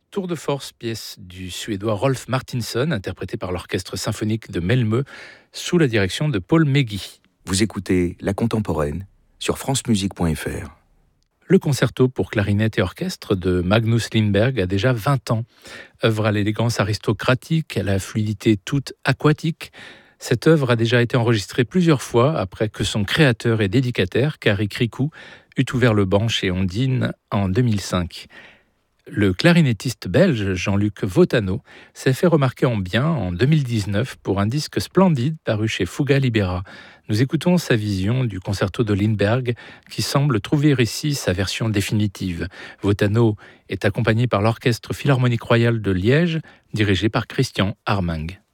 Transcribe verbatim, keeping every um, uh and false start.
Tour de force, pièce du Suédois Rolf Martinsson, interprétée par l'Orchestre symphonique de Malmö, sous la direction de Paul Meggy. Vous écoutez La Contemporaine sur france musique point f r. Le concerto pour clarinette et orchestre de Magnus Lindberg a déjà vingt ans. Œuvre à l'élégance aristocratique, à la fluidité toute aquatique, cette œuvre a déjà été enregistrée plusieurs fois après que son créateur et dédicataire, Kari Krikou, eut ouvert le banc chez Ondine en deux mille cinq. Le clarinettiste belge Jean-Luc Vautano s'est fait remarquer en bien en deux mille dix-neuf pour un disque splendide paru chez Fuga Libera. Nous écoutons sa vision du concerto de Lindberg qui semble trouver ici sa version définitive. Vautano est accompagné par l'Orchestre Philharmonique Royal de Liège, dirigé par Christian Armang.